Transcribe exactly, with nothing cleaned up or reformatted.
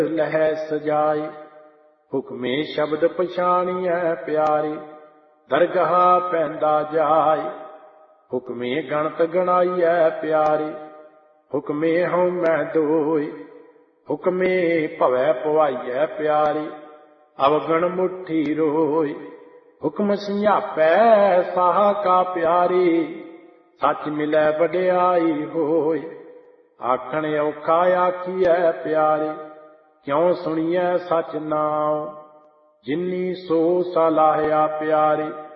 लहै सजाई। हुक्मे शब्द पछाणिए प्यारी, दरगाह पैंदा जाई। हुक्मे गणत गणाइए प्यारी, हुक्मे हउमै दोई। हुक्मे भवै पवाइए प्यारी, अवगण मुट्ठी रोई। हुक्म सिंझापै साहा का प्यारी, सच मिलै वड्याई होई। आखण औखा आखिए प्यारी, क्यों सुनिए सच नाम। जिन्नी सो सलाहिया प्यारी,